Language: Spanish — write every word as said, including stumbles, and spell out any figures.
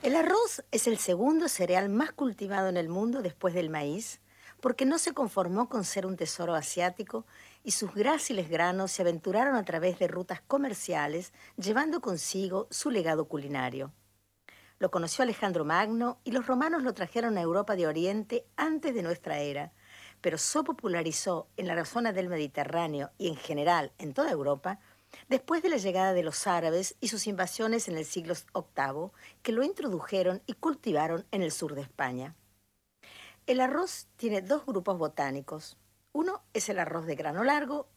El arroz es el segundo cereal más cultivado en el mundo después del maíz, porque no se conformó con ser un tesoro asiático y sus gráciles granos se aventuraron a través de rutas comerciales, llevando consigo su legado culinario. Lo conoció Alejandro Magno y los romanos lo trajeron a Europa de Oriente antes de nuestra era, pero se popularizó en la zona del Mediterráneo y en general en toda Europa después de la llegada de los árabes y sus invasiones en el siglo octavo, que lo introdujeron y cultivaron en el sur de España. El arroz tiene dos grupos botánicos. Uno es el arroz de grano largo